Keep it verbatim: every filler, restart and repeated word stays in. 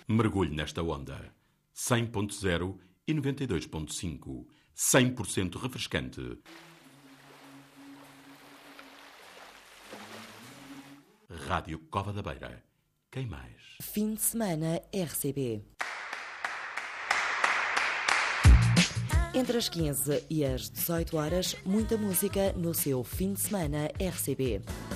Mergulhe nesta onda. cem ponto zero e noventa e dois ponto cinco. cem por cento refrescante. Rádio Cova da Beira. Quem mais? Fim de semana R C B. Entre as quinze e as dezoito horas, muita música no seu fim de semana R C B.